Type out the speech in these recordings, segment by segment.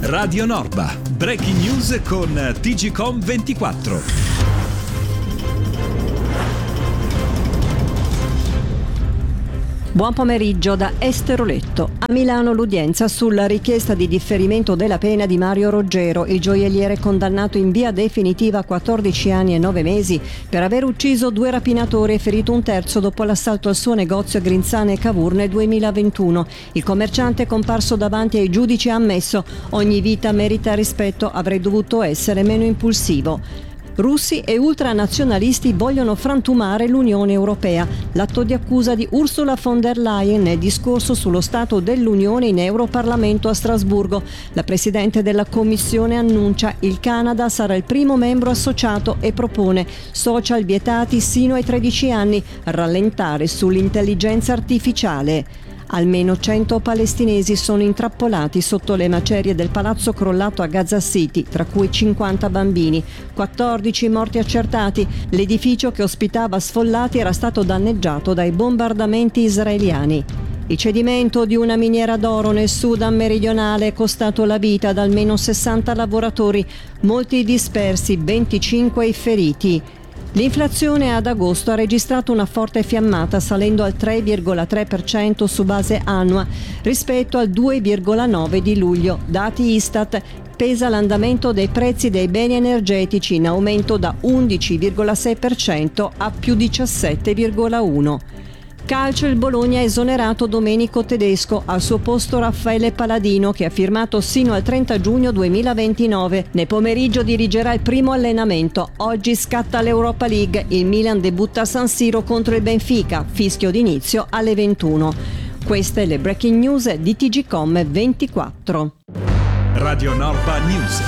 Radio Norba, breaking news con TGCom24. Buon pomeriggio da Esteroletto. A Milano l'udienza sulla richiesta di differimento della pena di Mario Roggero, il gioielliere condannato in via definitiva a 14 anni e 9 mesi per aver ucciso 2 rapinatori e ferito un terzo dopo l'assalto al suo negozio a Grinzane e Cavour nel 2021. Il commerciante comparso davanti ai giudici ha ammesso: ogni vita merita rispetto, avrei dovuto essere meno impulsivo. Russi e ultranazionalisti vogliono frantumare l'Unione Europea. L'atto di accusa di Ursula von der Leyen nel discorso sullo Stato dell'Unione in Europarlamento a Strasburgo. La Presidente della Commissione annuncia: il Canada sarà il primo membro associato e propone social vietati sino ai 13 anni, rallentare sull'intelligenza artificiale. Almeno 100 palestinesi sono intrappolati sotto le macerie del palazzo crollato a Gaza City, tra cui 50 bambini, 14 morti accertati. L'edificio che ospitava sfollati era stato danneggiato dai bombardamenti israeliani. Il cedimento di una miniera d'oro nel Sudan meridionale è costato la vita ad almeno 60 lavoratori, molti dispersi, 25 i feriti. L'inflazione ad agosto ha registrato una forte fiammata, salendo al 3,3% su base annua rispetto al 2,9% di luglio. Dati Istat. Pesa l'andamento dei prezzi dei beni energetici, in aumento da 11,6% a più 17,1%. Calcio, il Bologna ha esonerato Domenico Tedesco, al suo posto Raffaele Paladino, che ha firmato sino al 30 giugno 2029. Nel pomeriggio dirigerà il primo allenamento. Oggi scatta l'Europa League, il Milan debutta a San Siro contro il Benfica, fischio d'inizio alle 21. Queste le breaking news di TGCom24. Radio Norba News.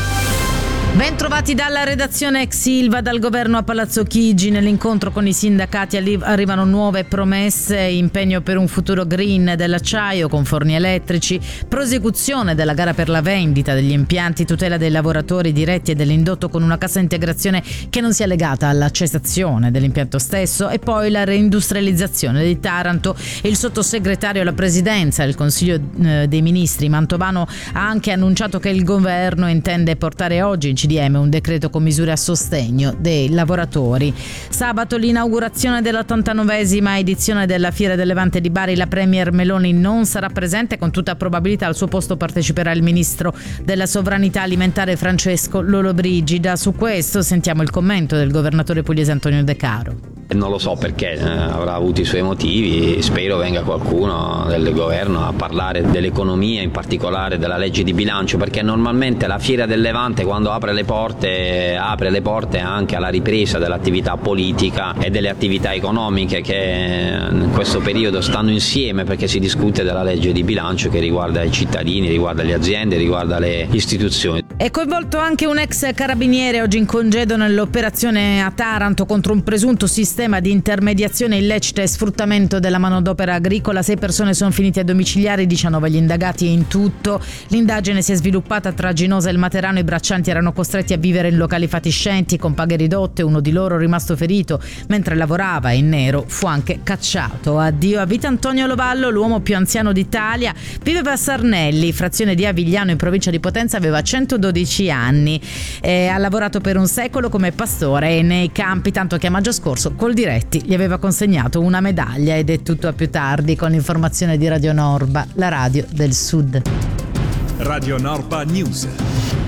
Ben trovati dalla redazione ex Ilva, dal governo a Palazzo Chigi. Nell'incontro con i sindacati arrivano nuove promesse: impegno per un futuro green dell'acciaio con forni elettrici, prosecuzione della gara per la vendita degli impianti, tutela dei lavoratori diretti e dell'indotto con una cassa integrazione che non sia legata alla cessazione dell'impianto stesso, e poi la reindustrializzazione di Taranto. Il sottosegretario alla presidenza del Consiglio dei Ministri Mantovano ha anche annunciato che il governo intende portare oggi in CDM un decreto con misure a sostegno dei lavoratori. Sabato l'inaugurazione dell'89esima edizione della Fiera del Levante di Bari. La premier Meloni non sarà presente, con tutta probabilità al suo posto parteciperà il ministro della sovranità alimentare Francesco Lollobrigida. Su questo sentiamo il commento del governatore pugliese Antonio De Caro. Non lo so perché, avrà avuto i suoi motivi. Spero venga qualcuno del governo a parlare dell'economia, in particolare della legge di bilancio, perché normalmente la Fiera del Levante, quando apre le porte anche alla ripresa dell'attività politica e delle attività economiche che in questo periodo stanno insieme, perché si discute della legge di bilancio che riguarda i cittadini, riguarda le aziende, riguarda le istituzioni. È coinvolto anche un ex carabiniere, oggi in congedo nell'operazione a Taranto contro un presunto sistema di intermediazione illecita e sfruttamento della manodopera agricola. 6 persone sono finite a domiciliari, 19 gli indagati in tutto. L'indagine si è sviluppata tra Ginosa e il Materano. I braccianti erano costretti a vivere in locali fatiscenti con paghe ridotte. Uno di loro, rimasto ferito mentre lavorava in nero, fu anche cacciato. Addio a vita Antonio Lovallo, l'uomo più anziano d'Italia. Viveva a Sarnelli, frazione di Avigliano in provincia di Potenza. Aveva 112 anni. Ha lavorato per un secolo come pastore nei campi, tanto che a maggio scorso Coldiretti gli aveva consegnato una medaglia. Ed è tutto a più tardi con l'informazione di Radio Norba, la radio del Sud. Radio Norba News.